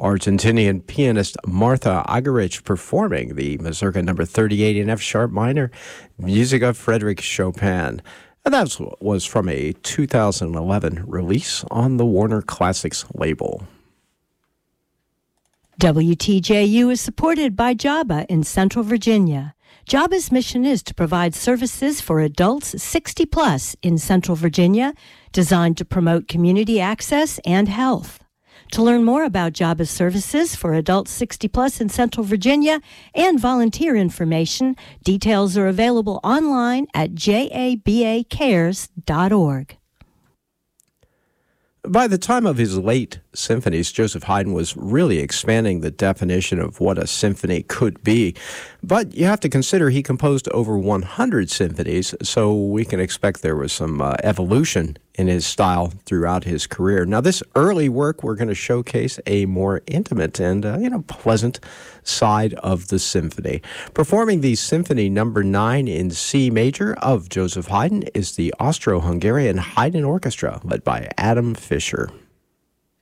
Argentinian pianist Martha Argerich performing the Mazurka number 38 in F sharp minor, music of Frédéric Chopin. And that was from a 2011 release on the Warner Classics label. WTJU is supported by JABA in Central Virginia. JABA's mission is to provide services for adults 60 plus in Central Virginia, designed to promote community access and health. To learn more about JABA's services for adults 60 plus in Central Virginia and volunteer information, details are available online at jabacares.org. By the time of his late symphonies, Joseph Haydn was really expanding the definition of what a symphony could be. But you have to consider he composed over 100 symphonies, so we can expect there was some evolution in his style throughout his career. Now, this early work, we're going to showcase a more intimate and, pleasant side of the symphony. Performing the Symphony Number 9 in C major of Joseph Haydn is the Austro-Hungarian Haydn Orchestra, led by Adam Fischer.